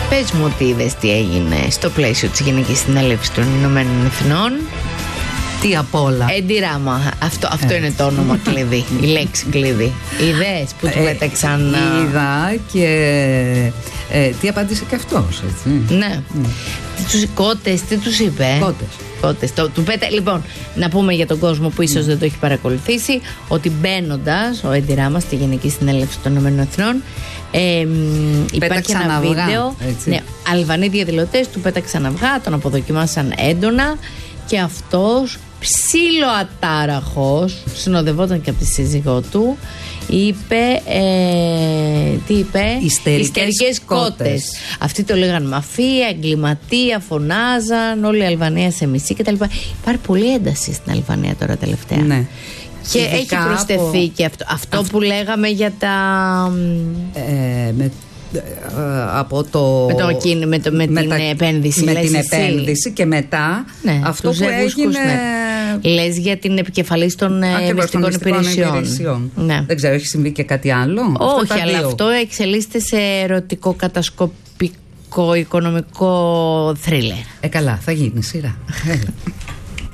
Πες μου ότι είδες τι έγινε στο πλαίσιο της Γενικής Συνέλευσης των Ηνωμένων Εθνών. Τι απ' όλα. Εντυράμα. Αυτό είναι το όνομα κλειδί. Η λέξη κλειδί. Είδες που του πέταξαν. Είδα και τι απάντησε και αυτός, έτσι. Ναι. Τους κότες, τι τους είπε. Κότες. Λοιπόν, να πούμε για τον κόσμο που ίσως δεν το έχει παρακολουθήσει ότι μπαίνοντας ο Εντυράμα στη Γενική Συνέλευση των Ηνωμένων Εθνών, υπάρχει ένα βίντεο. Ναι, Αλβανοί διαδηλωτές του πέταξαν αυγά, τον αποδοκιμάσαν έντονα και αυτός ψιλοατάραχος, συνοδευόταν και από τη σύζυγό του, είπε, τι είπε, ιστερικές κότες. Αυτοί το λέγαν μαφία, εγκληματία, φωνάζαν, όλη η Αλβανία σε μισή κτλ. Υπάρχει πολύ ένταση στην Αλβανία τώρα τελευταία. Ναι. Και έχει προσθεθεί και αυτό που λέγαμε για τα... με την επένδυση. Με την επένδυση και μετά αυτό που έγινε. Λες για την επικεφαλής των μυστικών υπηρεσιών. Ναι. Δεν ξέρω, έχει συμβεί και κάτι άλλο. Όχι, αλλά αυτό εξελίσσεται σε ερωτικό κατασκοπικό οικονομικό θρίλερ. Καλά, θα γίνει σειρά.